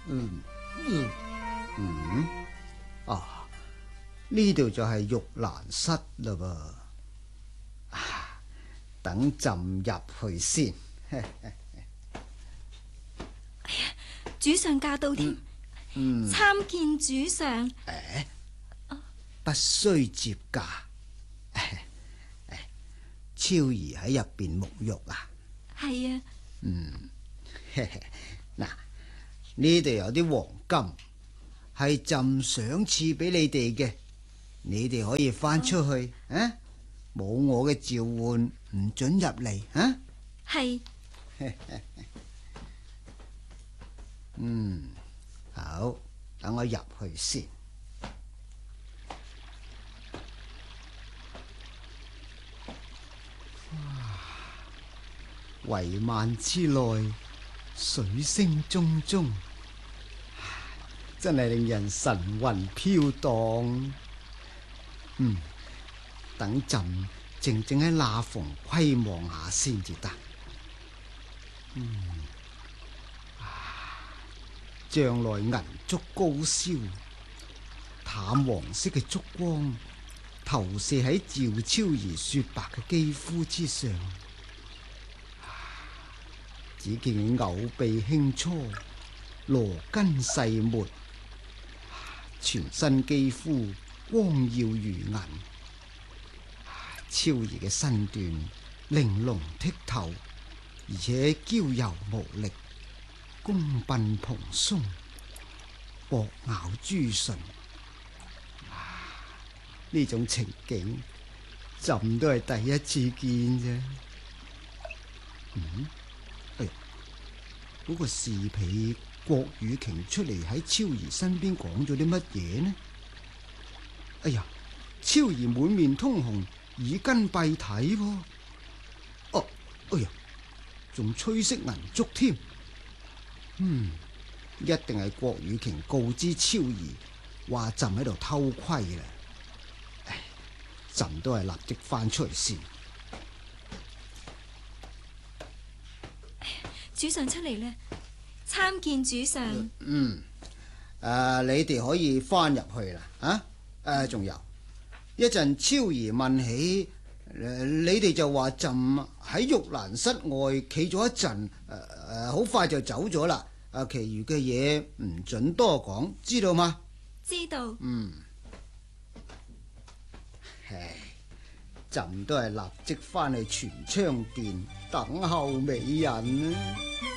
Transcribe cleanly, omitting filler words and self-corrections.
嗯嗯嗯，啊，呢度就係玉蘭室嘞噃。啊，等朕入去先。 主上駕到添，參見主上。 不需接駕。超兒喺入邊沐浴啊。 係啊。 嗱，呢度有啲黃金，係朕賞賜俾你哋嘅，你哋可以翻出去啊！冇我嘅召喚，唔准入嚟啊！ 係。 好，等我入去先。帷幔之內，水聲淙淙，真係令人神魂飄蕩。等朕靜靜喺罅縫窺望下先至得。帳內銀燭高燒，淡黃色嘅燭光投射喺趙超兒雪白嘅肌膚之上。只見佢藕臂輕搓，羅根細抹，全身肌膚光耀如銀。超兒嘅身段玲瓏剔透，而且嬌柔無力，宮鬢蓬鬆，薄咬朱唇。呢種情景，朕都係第一次見啫。嗰個侍婢郭雨瓊出嚟喺超兒身邊講咗啲乜嘢呢？哎呀，超兒滿面通紅，耳根蔽體喎。哎呀，仲吹熄銀燭添。一定係郭雨瓊告知超兒，話朕喺度偷窺啦。朕都係立即翻出嚟先。 主上出嚟啦，參見主上。 你哋可以翻入去啦。仲有一陣超兒問起，你哋就話朕喺玉蘭室外企咗一陣，好快就走咗啦。其餘嘅嘢唔准多講，知道嗎？ 知道。 朕都係立即翻去全昌殿等候美人啦。